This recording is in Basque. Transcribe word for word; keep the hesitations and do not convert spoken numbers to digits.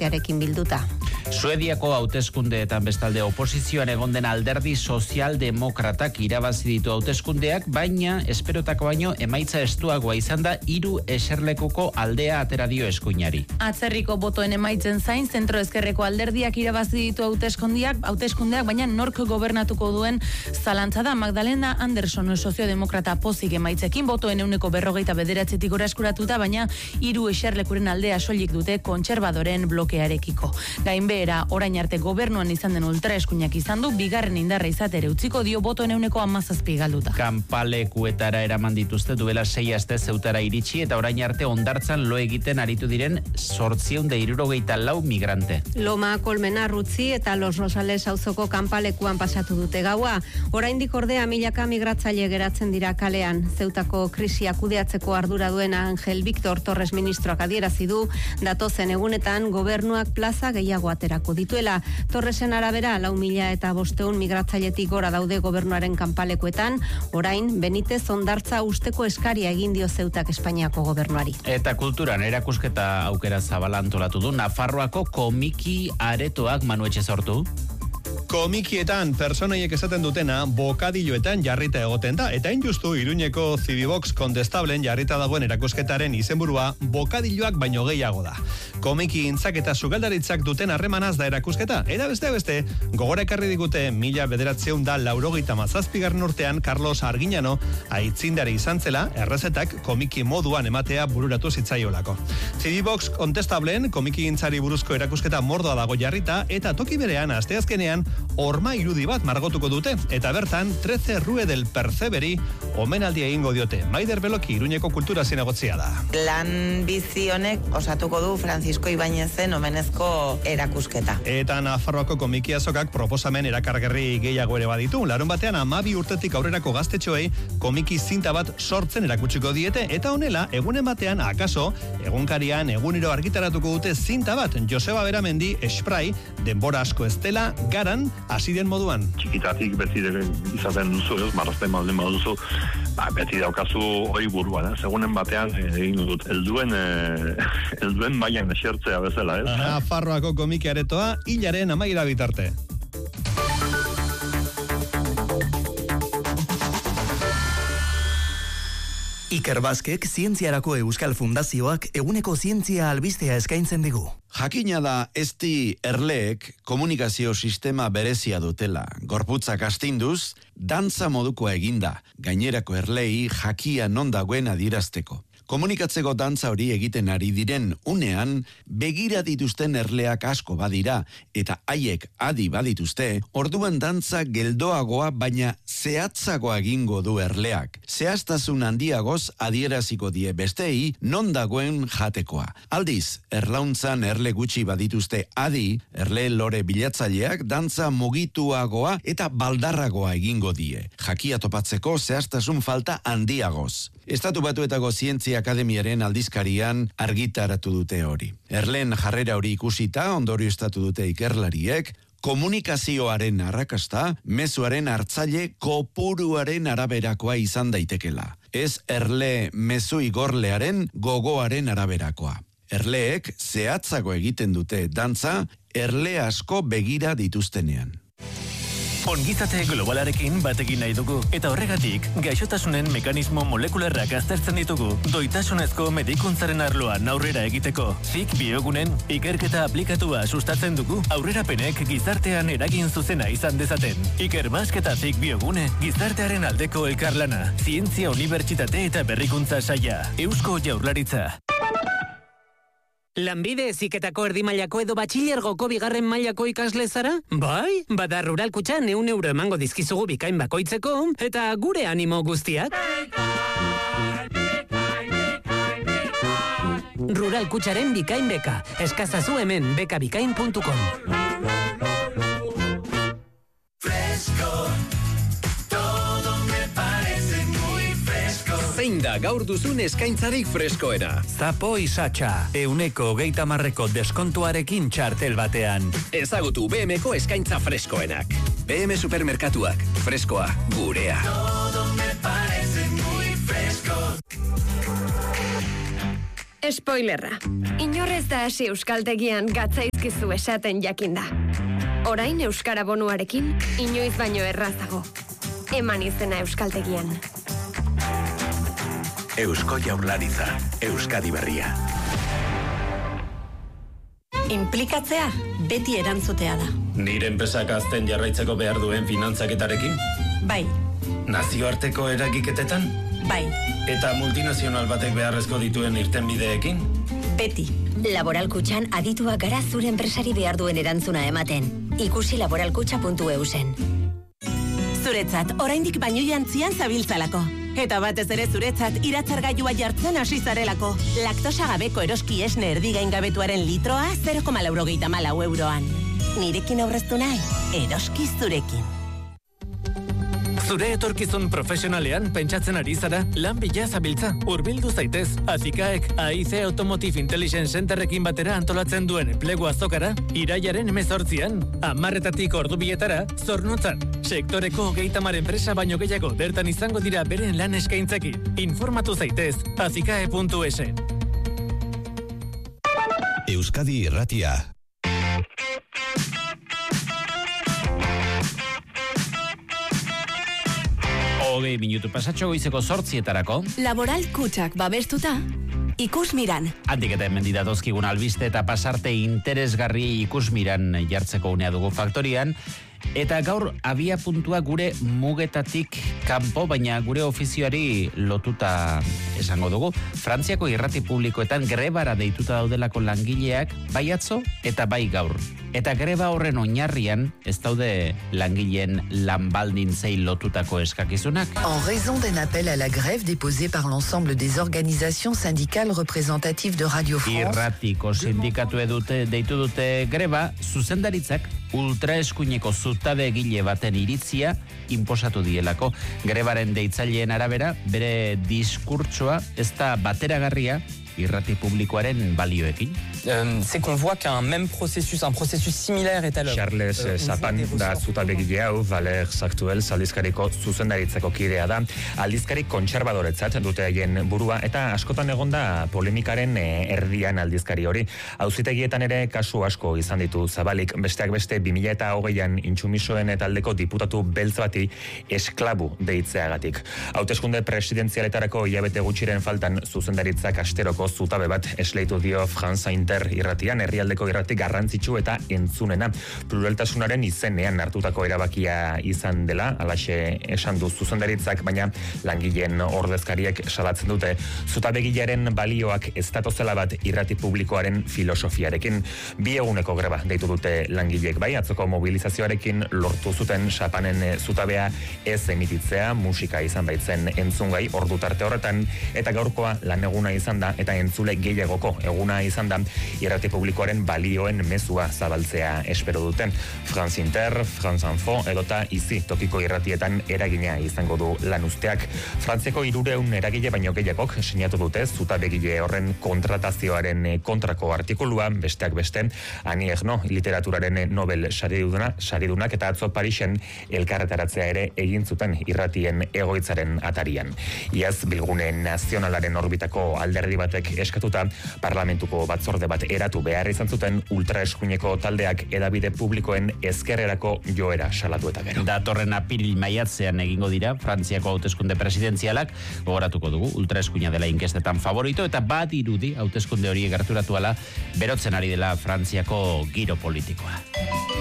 blokearekin bilduta. Suediako hauteskundeetan bestalde oposizioan egon den alderdi sozialdemokratak irabazi ditu hauteskundeak, baina esperotako baino emaitza estuagoa izan da hiru eserlekuko aldea atera dio eskuinari. Atzerriko botoen emaitzen zain, zentro ezkerreko alderdiak irabazi ditu hauteskundeak, hauteskundeak, baina nork gobernatuko duen zalantza da. Magdalena Anderson soziodemokrata pozik emaitzekin botoen euneko berrogeita bederatzetik gora eskuratuta, baina hiru eserlekuren aldea soilik dute kontserbadoren blokearekiko. Gainbehera, orain arte gobernuan izan den ultraeskuinak izan du, bigarren indarra izatere utziko dio botoen euneko hamazazpi galduta. Kanpalekuetara eraman dituzte duela sei aste Zeutara iritsi eta orain arte hondartzan lo egiten aritu diren zortziehun eta hirurogeita lau migrante. Loma, Kolmena, Rutzi eta Los Rosales auzoko kanpalekuan pasatu dute gaua. Oraindik ordea milaka migratzaile geratzen dira kalean. Zeutako krisia kudeatzeko ardura duena Angel Victor Torres ministroak adierazi du, datozen egunetan gobernuak plaza gehiago aterako dituela. Torresen arabera, lau mila eta bosteun migratzailetik gora daude gobernuaren kanpalekuetan, orain Benitez hondartza usteko eskaria egin dio Zeutak Espainiako gobernuari. Eta kulturan erakusketa aukera zabala antolatu du Nafarroako komiki aretoak Manu Etxe sortu. Komikietan personaiek esaten dutena bokadilloetan jarrita egoten da, eta injustu Iruñeko Cibibox Condestablen jarrita dagoen erakusketaren izenburua bokadilloak baino gehiago da. Komiki intzak eta sukaldaritzak duten harremanaz da erakusketa, eta beste beste, gogora ekarri digute mila bederatziehun da laurogeita mazazpigarren urtean Carlos Arguiñano aitzindari izan zela, errezetak komiki moduan ematea bururatu zitzaiolako. Cibibox Condestablen komiki intzari buruzko erakusketa mordoa dago jarrita, eta toki berean asteazkenean horma irudi bat margotuko dute, eta bertan trece Rue del Perceberi omenaldia egingo diote. Maider Beloki Iruñeko kultura zinegotzia da. Lan bizi honek osatuko du Francisco Ibáñezen omenezko erakusketa. Eta Nafarroako komiki azokak proposamen erakargarri gehiago ere baditu. Larun batean hamabi urtetik aurrerako gaztetxoei komiki zinta bat sortzen erakutsiko diete, eta honela egunen batean akaso egunkarian egunero argitaratuko dute zinta bat. Joseba Beramendi Esprai denbora asko ez dela garan hasi den moduan. Txikitatik beti izaten duzu, ez, marrazten baldin baduzu, ba, beti daukazu hori buruan, ez, egunen batean egin dut, helduen helduen mailan esertzea bezala, ez? Nafarroako komiki aretoa hilaren amaiera bitarte. Iker Baskek Zientziarako Euskal Fundazioak eguneko zientzia albistea eskaintzen digu. Jakina da ezti erleek komunikazio sistema berezia dutela. Gorputzak astinduz, dantza modukoa eginda, gainerako erlei jakia non dagoen adierazteko. Komunikatzeko dantza hori egiten ari diren unean, begira dituzten erleak asko badira, eta haiek adi badituzte, orduan dantza geldoagoa baina zehatzagoa egingo du erleak. Zehaztasun handiagoz adieraziko die bestei non dagoen jatekoa. Aldiz, erlauntzan erle gutxi badituzte adi, erle lore bilatzaileak dantza mugituagoa eta baldarragoa egingo die. Jakia topatzeko zehaztasun falta handiagoz. Estatu Batuetako Zientzia Akademiaren aldizkarian argitaratu dute hori. Erleen jarrera hori ikusita ondorioztatu dute ikerlariek, komunikazioaren arrakasta, mezuaren hartzaile kopuruaren araberakoa izan daitekela. Ez erle mezu igorlearen gogoaren araberakoa. Erleek zehatzago egiten dute dantza, erle asko begira dituztenean. Ongizate globalarekin batekin nahi dugu, eta horregatik, gaixotasunen mekanismo molekularrak aztertzen ditugu, doitasunezko medikuntzaren arloan aurrera egiteko. Zik biogunen ikerketa aplikatua sustatzen dugu, aurrerapenek gizartean eragin zuzena izan dezaten. Iker Bask eta Zik biogune, gizartearen aldeko elkarlana, zientzia unibertsitate eta berrikuntza saia, Eusko Jaurlaritza. Lanbide heziketako erdi mailako edo batxilergoko bigarren mailako ikasle zara? Bai, bada Rural Kutxan ehun euro emango dizkizugu bikain bakoitzeko, eta gure animo guztiak. Rural Kutxaren bikain beka, eskazazu hemen bekabikain puntu com. Zein da gaur duzun eskaintzarik freskoena? Zapo Isatxa, euneko hogeita marreko deskontuarekin txartel batean. Ezagutu B M-ko eskaintza freskoenak. B M Supermerkatuak, freskoa, gurea. Todo me parece muy fresco. Spoilerra. Inorrez da hasi euskaltegian gatzaizkizu esaten jakinda. Orain euskara bonuarekin, inoiz baino errazago. Eman izena euskaltegian. Eusko Jaurlaritza, Euskadi berria. Inplikatzea, beti erantzutea da. Nire enpresak azten jarraitzeko behar duen finantzaketarekin? Bai. Nazioarteko eragiketetan? Bai. Eta multinazional batek beharrezko dituen irtenbideekin? Beti. Laboral Kutxan adituak gara zure enpresari behar duen erantzuna ematen. Ikusi laboralkutxa puntu e u zen. Zuretzat, oraindik baino jantzian zabiltzalako. Eta batez ere zuretzat iratzargailua jartzen hasi zarelako. Laktosa gabeko eroski esne erdigain gabetuaren litroa zero koma laurogeita hamalau euroan. Nirekin aurreztu nahi, eroski zurekin. Zure etorkizun profesionalean pentsatzen ari zara, lan bila zabiltza, hurbildu zaitez. Azikaek A I C Automotive Intelligence Centerrekin batera antolatzen duen enplegu azokara, irailaren hemezortzian, hamarretatik ordu bietara, Zornotzan. Sektoreko hogeita hamar enpresa baino gehiago bertan izango dira beren lan eskaintzekin. Informatu zaitez, azikae puntu es. Euskadi Irratia. Hogei minutu pasatxo goizeko zortzietarako. Laboral Kutxak babestuta, Ikusmiran. Handik eta hemen didatozkigun albiste eta pasarte interesgarri Ikusmiran jartzeko unea dugu faktorian. Eta gaur abia puntua gure mugetatik kanpo, baina gure ofizioari lotuta esango dugu. Frantziako irrati publikoetan grebara deituta daudelako langileak bai atzo eta bai gaur. Eta greba horren oinarrian ez daude langileen lanbaldintzei lotutako eskakizunak. En raison d'un appel à la grève déposé par l'ensemble des organisations syndicales représentatives de Radio France. Irratiko sindikatu edute deitu dute greba, zuzendaritzak ultraeskuineko zutabe egile baten iritzia inposatu dielako. Grebaren deitzaileen arabera, bere diskurtsoa ez da bateragarria irrati publikoaren balioekin. Euh, c'est qu'on voit qu'un même processus, un processus similaire est à l'œuvre. Charles euh, Zapan da zutabegile hau, Valer Sartuels aldizkariko zuzendaritzako kidea da. Aldizkari kontserbadoretzat dute haien burua, eta askotan egonda polemikaren erdian aldizkari hori. Auzitegietan ere kasu asko izan ditu Zabalik, besteak beste bi mila hogeian intsumisoen taldeko diputatu beltz bati esklabu deitzeagatik. Hauteskunde presidentzialetarako hilabete gutxiren faltan zuzendaritzak asteroko zutabe bat esleitu dio France Inter irratian, herrialdeko irrati garrantzitsu eta entzunena. Pluraltasunaren izenean hartutako erabakia izan dela, alaxe esan du zuzendaritzak, baina langileen ordezkariek salatzen dute zutabegilearen balioak ez datozela bat irrati publikoaren filosofiarekin. Bi eguneko greba deitu dute langileek, bai, atzoko mobilizazioarekin lortu zuten Zapanen zutabea ez emititzea, musika izan baitzen entzungai ordu tarte horretan, eta gaurkoa lan eguna izan da, eta entzule gehiagoko eguna izan da, irrati publikoaren balioen mezua zabaltzea espero duten. France Inter, France Info edota Izi tokiko irratietan eragina izango du lan usteak. Frantziako hirureun eragile baino gehiagok sinatu dute zutabegile horren kontratazioaren kontrako artikulua, besteak beste, Annie Ernaux literaturaren Nobel sariduna, saridunak eta atzo Parisen elkarretaratzea ere egin zuten irratien egoitzaren atarian. Iaz bilgune nazionalaren orbitako alderdi batek eskatuta parlamentuko batzorde bat eratu behar izan zuten ultraeskuineko taldeak edabide publikoen ezkerrerako joera salatu eta gero. Datorren apiril maiatzean egingo dira Frantziako hauteskunde presidentzialak, gogoratuko dugu ultraeskuina dela inkestetan favorito, eta bat irudi hauteskunde hori gerturatu ala berotzen ari dela Frantziako giro politikoa.